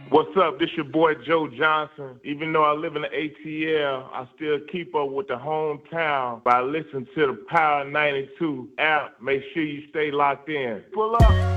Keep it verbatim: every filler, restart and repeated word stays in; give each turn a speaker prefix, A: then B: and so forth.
A: What's up? This your boy Joe Johnson. Even though I live in the A T L, I still keep up with the hometown by listening to the Power ninety-two app. Make sure you stay locked in. Pull up.